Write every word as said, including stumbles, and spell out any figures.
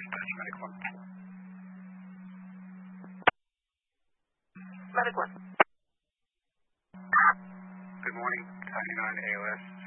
Medic one. Medic one. Good morning, ninety-nine A O S.